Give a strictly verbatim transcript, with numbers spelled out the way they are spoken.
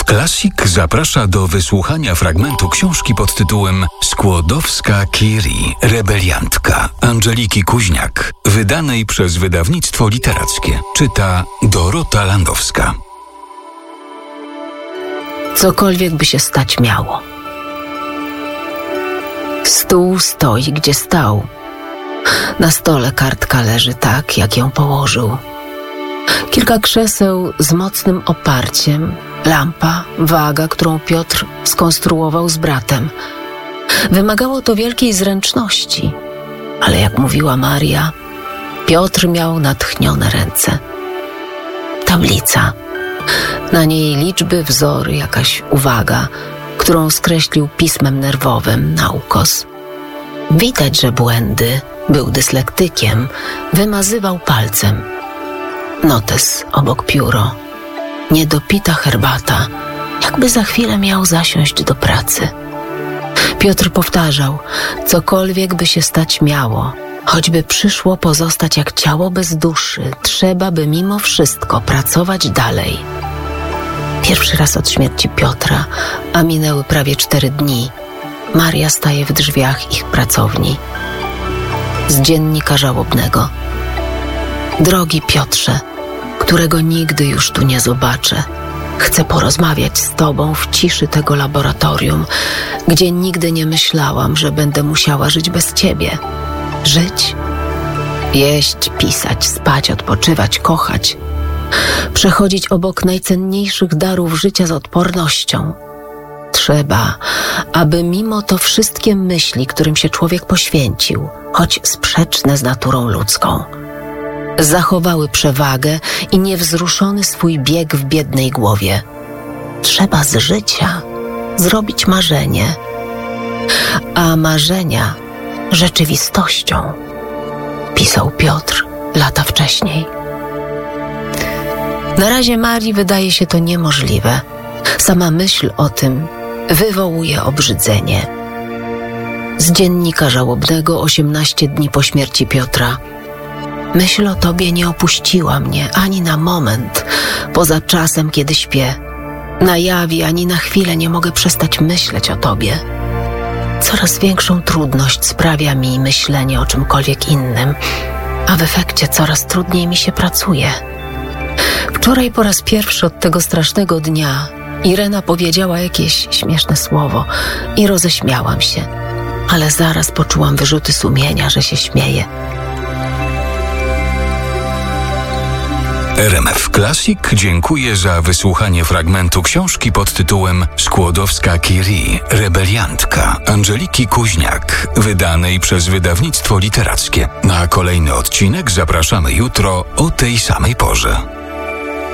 Classic zaprasza do wysłuchania fragmentu książki pod tytułem Skłodowska-Curie, rebeliantka Angeliki Kuźniak, wydanej przez wydawnictwo literackie. Czyta Dorota Landowska. Cokolwiek by się stać miało. Stół stoi, gdzie stał. Na stole kartka leży tak, jak ją położył. Kilka krzeseł z mocnym oparciem, lampa, waga, którą Piotr skonstruował z bratem. Wymagało to wielkiej zręczności, ale jak mówiła Maria, Piotr miał natchnione ręce. Tablica. Na niej liczby, wzory, jakaś uwaga, którą skreślił pismem nerwowym na ukos. Widać, że błędy, był dyslektykiem, wymazywał palcem. Notes obok pióro. Niedopita herbata, jakby za chwilę miał zasiąść do pracy. Piotr powtarzał, cokolwiek by się stać miało, choćby przyszło pozostać jak ciało bez duszy, trzeba by mimo wszystko pracować dalej. Pierwszy raz od śmierci Piotra, a minęły prawie cztery dni, Maria staje w drzwiach ich pracowni. Z dziennika żałobnego. Drogi Piotrze, którego nigdy już tu nie zobaczę, chcę porozmawiać z tobą w ciszy tego laboratorium, gdzie nigdy nie myślałam, że będę musiała żyć bez ciebie. Żyć? Jeść, pisać, spać, odpoczywać, kochać. Przechodzić obok najcenniejszych darów życia z odpornością. Trzeba, aby mimo to wszystkie myśli, którym się człowiek poświęcił, choć sprzeczne z naturą ludzką, zachowały przewagę i niewzruszony swój bieg w biednej głowie. Trzeba z życia zrobić marzenie, a marzenia rzeczywistością, pisał Piotr lata wcześniej. Na razie Marii wydaje się to niemożliwe. Sama myśl o tym wywołuje obrzydzenie. Z dziennika żałobnego osiemnaście dni po śmierci Piotra. Myśl o tobie nie opuściła mnie ani na moment, poza czasem, kiedy śpię. Na jawie ani na chwilę nie mogę przestać myśleć o tobie. Coraz większą trudność sprawia mi myślenie o czymkolwiek innym, a w efekcie coraz trudniej mi się pracuje. Wczoraj po raz pierwszy od tego strasznego dnia Irena powiedziała jakieś śmieszne słowo i roześmiałam się, ale zaraz poczułam wyrzuty sumienia, że się śmieję. R M F Classic dziękuję za wysłuchanie fragmentu książki pod tytułem Skłodowska-Curie, rebeliantka Angeliki Kuźniak, wydanej przez wydawnictwo literackie. Na kolejny odcinek zapraszamy jutro o tej samej porze.